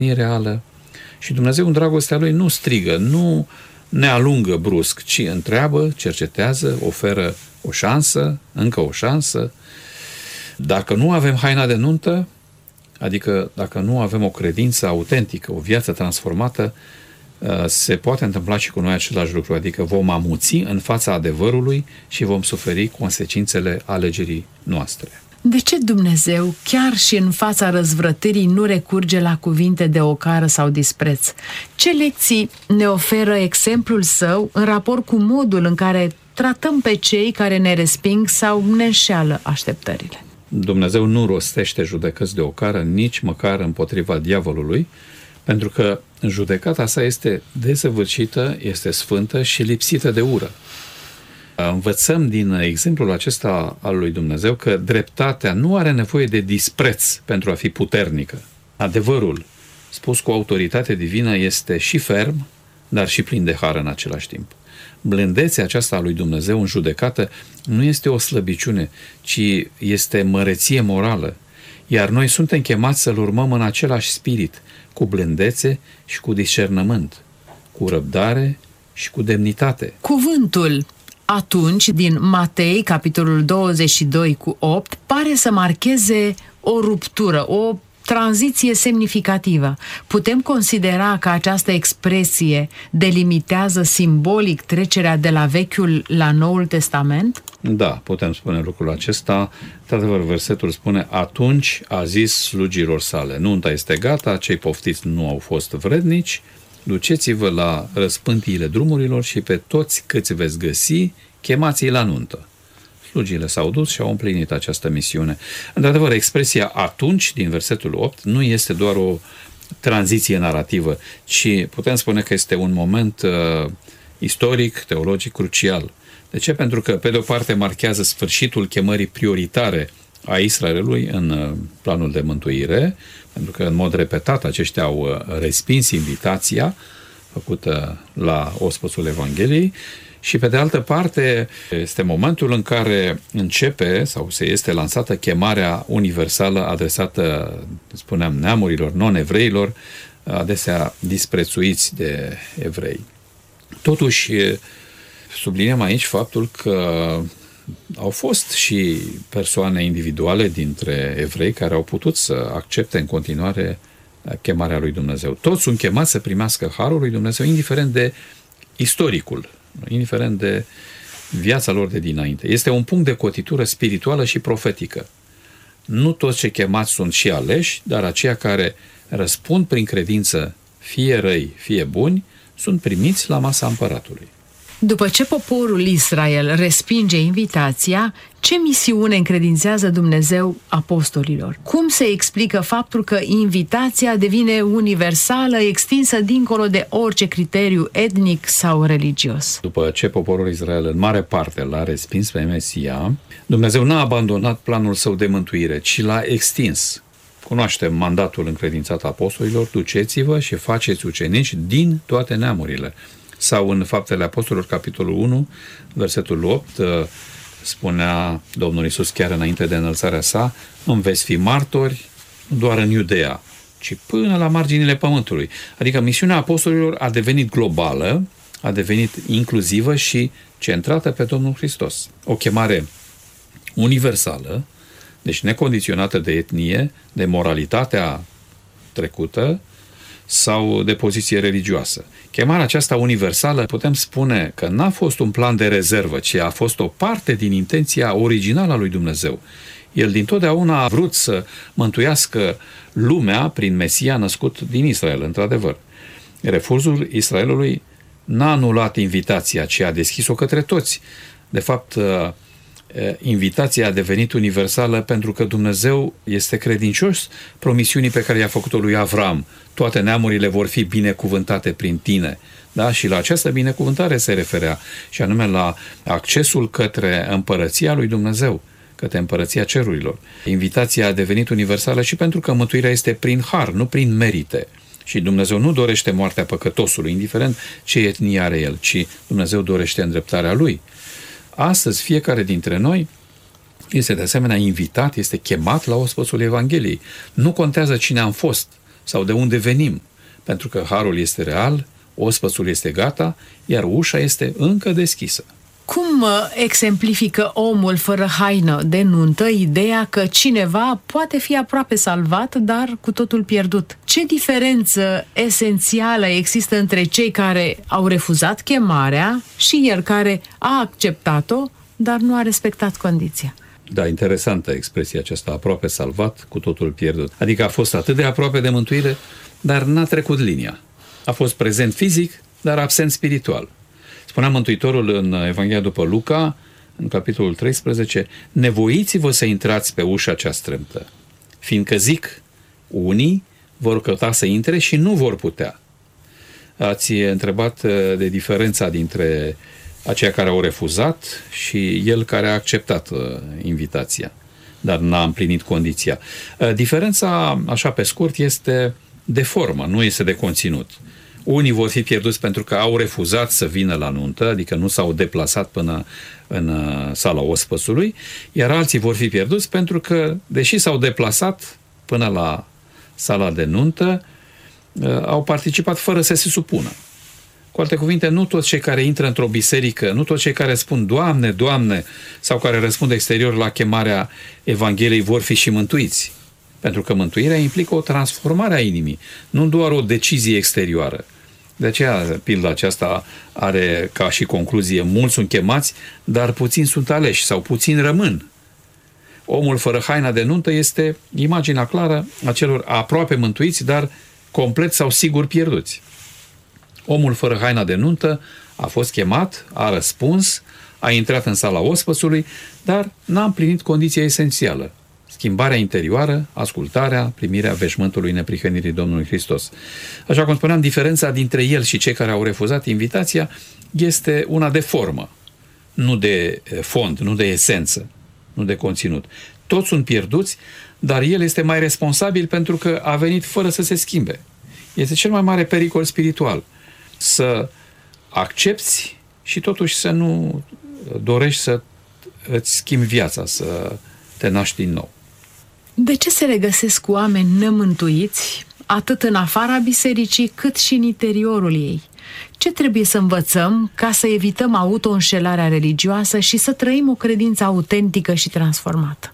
reală. Și Dumnezeu în dragostea Lui nu strigă, nu ne alungă brusc, ci întreabă, cercetează, oferă o șansă, încă o șansă. Dacă nu avem haina de nuntă, adică dacă nu avem o credință autentică, o viață transformată, se poate întâmpla și cu noi același lucru, adică vom amuți în fața adevărului și vom suferi consecințele alegerii noastre. De ce Dumnezeu, chiar și în fața răzvrătării, nu recurge la cuvinte de ocară sau dispreț? Ce lecții ne oferă exemplul Său în raport cu modul în care tratăm pe cei care ne resping sau ne înșeală așteptările? Dumnezeu nu rostește judecăți de ocară, nici măcar împotriva diavolului, pentru că judecata sa este desăvârșită, este sfântă și lipsită de ură. Învățăm din exemplul acesta al lui Dumnezeu că dreptatea nu are nevoie de dispreț pentru a fi puternică. Adevărul, spus cu autoritate divină, este și ferm, dar și plin de har în același timp. Blândețea aceasta a lui Dumnezeu în judecată nu este o slăbiciune, ci este măreție morală, iar noi suntem chemați să-L urmăm în același spirit, cu blândețe și cu discernământ, cu răbdare și cu demnitate. Cuvântul atunci, din Matei, capitolul 22:8, pare să marcheze o ruptură, o tranziție semnificativă. Putem considera că această expresie delimitează simbolic trecerea de la Vechiul la Noul Testament? Da, putem spune lucrul acesta. Într-adevăr, versetul spune: atunci a zis slugilor sale, nunta este gata, cei poftiți nu au fost vrednici, duceți-vă la răspântiile drumurilor și pe toți câți veți găsi, chemați-i la nuntă. Slugile s-au dus și au împlinit această misiune. Într-adevăr, expresia atunci, din versetul 8, nu este doar o tranziție narrativă, ci putem spune că este un moment istoric, teologic, crucial. De ce? Pentru că, pe de o parte, marchează sfârșitul chemării prioritare a Israelului în planul de mântuire, pentru că, în mod repetat, aceștia au respins invitația făcută la ospățul Evangheliei. Și pe de altă parte este momentul în care începe sau se este lansată chemarea universală adresată, spuneam, neamurilor, non-evreilor, adesea disprețuiți de evrei. Totuși, subliniem aici faptul că au fost și persoane individuale dintre evrei care au putut să accepte în continuare chemarea lui Dumnezeu. Toți sunt chemați să primească harul lui Dumnezeu, indiferent de istoricul, indiferent de viața lor de dinainte. Este un punct de cotitură spirituală și profetică. Nu toți cei chemați sunt și aleși, dar aceia care răspund prin credință, fie răi, fie buni, sunt primiți la masa împăratului. După ce poporul Israel respinge invitația, ce misiune încredințează Dumnezeu apostolilor? Cum se explică faptul că invitația devine universală, extinsă dincolo de orice criteriu etnic sau religios? După ce poporul Israel în mare parte l-a respins pe Mesia, Dumnezeu n-a abandonat planul său de mântuire, ci l-a extins. Cunoaștem mandatul încredințat apostolilor: duceți-vă și faceți ucenici din toate neamurile. Sau în Faptele Apostolilor, capitolul 1, versetul 8, spunea Domnul Iisus chiar înainte de înălțarea sa: îmi veți fi martori nu doar în Iudeea, ci până la marginile pământului. Adică misiunea apostolilor a devenit globală, a devenit inclusivă și centrată pe Domnul Hristos. O chemare universală, deci necondiționată de etnie, de moralitatea trecută sau de poziție religioasă. Chemarea aceasta universală, putem spune că n-a fost un plan de rezervă, ci a fost o parte din intenția originală a lui Dumnezeu. El dintotdeauna a vrut să mântuiască lumea prin Mesia născut din Israel, într-adevăr. Refuzul Israelului n-a anulat invitația, ci a deschis-o către toți. De fapt, invitația a devenit universală pentru că Dumnezeu este credincios promisiunii pe care i-a făcut-o lui Avram: toate neamurile vor fi binecuvântate prin tine. Da? Și la această binecuvântare se referea, și anume la accesul către împărăția lui Dumnezeu, către împărăția cerurilor. Invitația a devenit universală și pentru că mântuirea este prin har, nu prin merite. Și Dumnezeu nu dorește moartea păcătosului, indiferent ce etnie are el, ci Dumnezeu dorește îndreptarea lui. Astăzi, fiecare dintre noi este de asemenea invitat, este chemat la ospățul Evangheliei. Nu contează cine am fost sau de unde venim, pentru că harul este real, ospățul este gata, iar ușa este încă deschisă. Cum exemplifică omul fără haină de nuntă ideea că cineva poate fi aproape salvat, dar cu totul pierdut? Ce diferență esențială există între cei care au refuzat chemarea și el care a acceptat-o, dar nu a respectat condiția? Da, interesantă expresia aceasta, aproape salvat, cu totul pierdut. Adică a fost atât de aproape de mântuire, dar n-a trecut linia. A fost prezent fizic, dar absent spiritual. Spunea Mântuitorul în Evanghelia după Luca, în capitolul 13, nevoiți-vă să intrați pe ușa cea strâmtă, fiindcă zic, unii vor căuta să intre și nu vor putea. Ați întrebat de diferența dintre aceia care au refuzat și el care a acceptat invitația, dar n-a împlinit condiția. Diferența, așa pe scurt, este de formă, nu este de conținut. Unii vor fi pierduți pentru că au refuzat să vină la nuntă, adică nu s-au deplasat până în sala ospățului, iar alții vor fi pierduți pentru că, deși s-au deplasat până la sala de nuntă, au participat fără să se supună. Cu alte cuvinte, nu toți cei care intră într-o biserică, nu toți cei care spun Doamne, Doamne, sau care răspund exterior la chemarea Evangheliei vor fi și mântuiți. Pentru că mântuirea implică o transformare a inimii, nu doar o decizie exterioară. De aceea, pilda aceasta are ca și concluzie, mulți sunt chemați, dar puțini sunt aleși sau puțini rămân. Omul fără haina de nuntă este imaginea clară a celor aproape mântuiți, dar complet sau sigur pierduți. Omul fără haina de nuntă a fost chemat, a răspuns, a intrat în sala ospățului, dar n-a împlinit condiția esențială. Schimbarea interioară, ascultarea, primirea veșmântului neprihănirii Domnului Hristos. Așa cum spuneam, diferența dintre el și cei care au refuzat invitația este una de formă, nu de fond, nu de esență, nu de conținut. Toți sunt pierduți, dar el este mai responsabil pentru că a venit fără să se schimbe. Este cel mai mare pericol spiritual. Să accepți și totuși să nu dorești să îți schimbi viața, să te naști din nou. De ce se regăsesc oameni nemântuiți, atât în afara bisericii, cât și în interiorul ei? Ce trebuie să învățăm ca să evităm autoînșelarea religioasă și să trăim o credință autentică și transformată?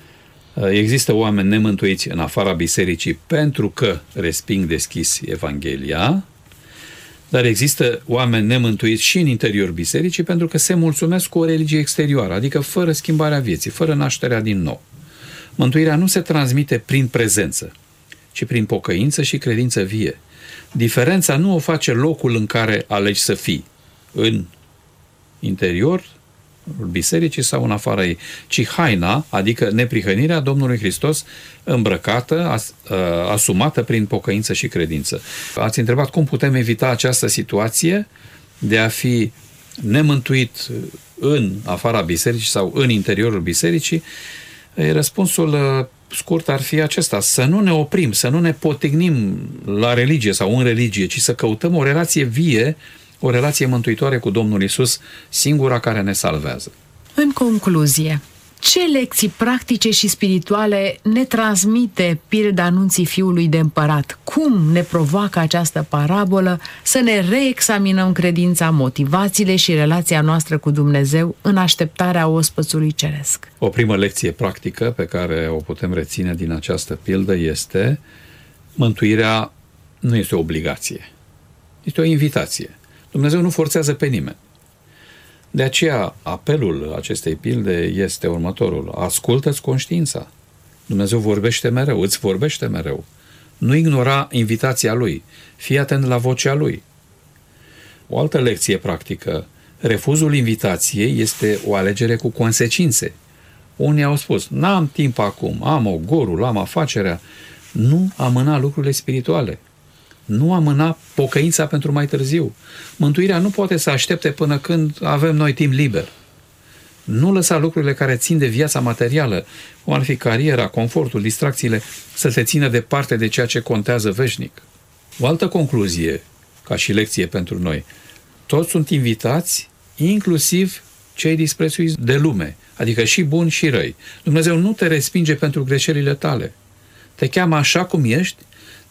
Există oameni nemântuiți în afara bisericii pentru că resping deschis Evanghelia, dar există oameni nemântuiți și în interior bisericii pentru că se mulțumesc cu o religie exterioară, adică fără schimbarea vieții, fără nașterea din nou. Mântuirea nu se transmite prin prezență, ci prin pocăință și credință vie. Diferența nu o face locul în care alegi să fii, în interior bisericii sau în afara ei, ci haina, adică neprihănirea Domnului Hristos îmbrăcată, asumată prin pocăință și credință. Ați întrebat cum putem evita această situație de a fi nemântuit în afara bisericii sau în interiorul bisericii. Răspunsul scurt ar fi acesta: să nu ne oprim, să nu ne potignim la religie sau în religie, ci să căutăm o relație vie, o relație mântuitoare cu Domnul Iisus, singura care ne salvează. În concluzie, ce lecții practice și spirituale ne transmite pilda anunții Fiului de Împărat? Cum ne provoacă această parabolă să ne reexaminăm credința, motivațiile și relația noastră cu Dumnezeu în așteptarea ospățului ceresc? O primă lecție practică pe care o putem reține din această pildă este: mântuirea nu este o obligație, este o invitație. Dumnezeu nu forțează pe nimeni. De aceea, apelul acestei pilde este următorul: ascultă-ți conștiința. Dumnezeu vorbește mereu, îți vorbește mereu. Nu ignora invitația Lui, fii atent la vocea Lui. O altă lecție practică: refuzul invitației este o alegere cu consecințe. Unii au spus: n-am timp acum, am ogorul, am afacerea. Nu amâna lucrurile spirituale. Nu amâna pocăința pentru mai târziu. Mântuirea nu poate să aștepte până când avem noi timp liber. Nu lăsa lucrurile care țin de viața materială, cum ar fi cariera, confortul, distracțiile, să te țină departe de ceea ce contează veșnic. O altă concluzie, ca și lecție pentru noi: toți sunt invitați, inclusiv cei disprețuiți de lume, adică și buni și răi. Dumnezeu nu te respinge pentru greșelile tale. Te cheamă așa cum ești,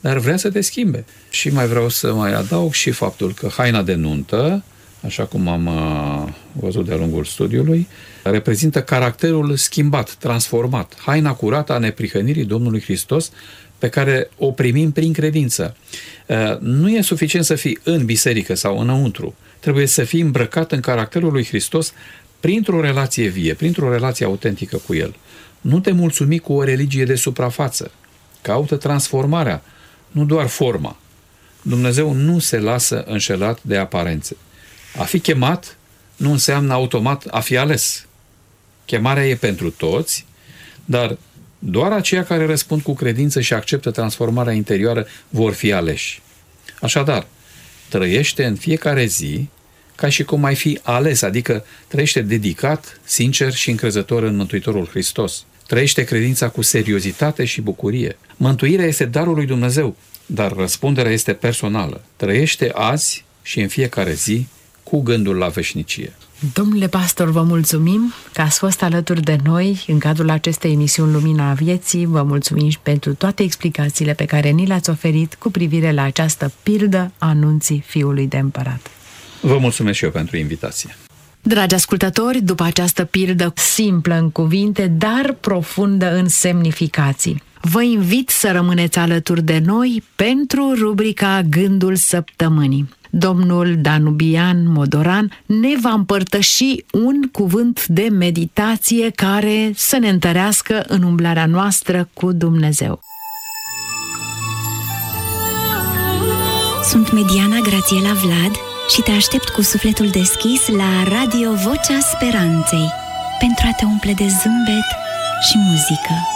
dar vrea să te schimbe. Și mai vreau să mai adaug și faptul că haina de nuntă, așa cum am văzut de-a lungul studiului, reprezintă caracterul schimbat, transformat, haina curată a neprihănirii Domnului Hristos, pe care o primim prin credință. Nu e suficient să fii în biserică sau înăuntru. Trebuie să fii îmbrăcat în caracterul lui Hristos printr-o relație vie, printr-o relație autentică cu El. Nu te mulțumi cu o religie de suprafață. Caută transformarea, nu doar forma. Dumnezeu nu se lasă înșelat de aparențe. A fi chemat nu înseamnă automat a fi ales. Chemarea e pentru toți, dar doar aceia care răspund cu credință și acceptă transformarea interioară vor fi aleși. Așadar, trăiește în fiecare zi ca și cum ai fi ales, adică trăiește dedicat, sincer și încrezător în Mântuitorul Hristos. Trăiește credința cu seriozitate și bucurie. Mântuirea este darul lui Dumnezeu, dar răspunderea este personală. Trăiește azi și în fiecare zi cu gândul la veșnicie. Domnule pastor, vă mulțumim că ați fost alături de noi în cadrul acestei emisiuni Lumina Vieții. Vă mulțumim și pentru toate explicațiile pe care ni le-ați oferit cu privire la această pildă a anunții Fiului de Împărat. Vă mulțumesc și eu pentru invitație. Dragi ascultători, după această pildă simplă în cuvinte, dar profundă în semnificații, vă invit să rămâneți alături de noi pentru rubrica Gândul Săptămânii. Domnul Danubian Modoran ne va împărtăși un cuvânt de meditație care să ne întărească în umblarea noastră cu Dumnezeu. Sunt Mediana Grațiela Vlad și te aștept cu sufletul deschis la Radio Vocea Speranței pentru a te umple de zâmbet și muzică.